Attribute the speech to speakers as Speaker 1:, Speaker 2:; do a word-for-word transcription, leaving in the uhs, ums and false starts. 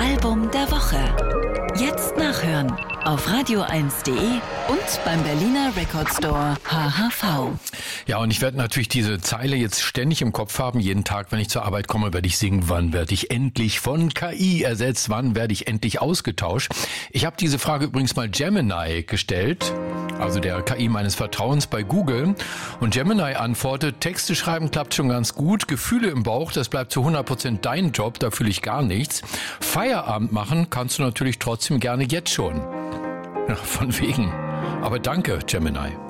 Speaker 1: Album der Woche. Jetzt nachhören auf radio eins punkt de und beim Berliner Record Store H H V.
Speaker 2: Ja, und ich werde natürlich diese Zeile jetzt ständig im Kopf haben. Jeden Tag, wenn ich zur Arbeit komme, werde ich singen, wann werde ich endlich von K I ersetzt, wann werde ich endlich ausgetauscht. Ich habe diese Frage übrigens mal Gemini gestellt, also der K I meines Vertrauens bei Google. Und Gemini antwortet, Texte schreiben klappt schon ganz gut, Gefühle im Bauch, das bleibt zu hundert Prozent dein Job, da fühle ich gar nichts. Feierabend machen kannst du natürlich trotzdem gerne jetzt schon. Ja, von wegen. Aber danke, Gemini.